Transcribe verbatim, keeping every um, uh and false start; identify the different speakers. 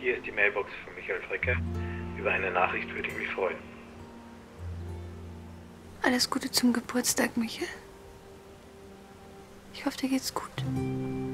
Speaker 1: Hier ist die Mailbox von Michael Fricke. Über eine Nachricht würde ich mich freuen.
Speaker 2: Alles Gute zum Geburtstag, Michael. Ich hoffe, dir geht's gut.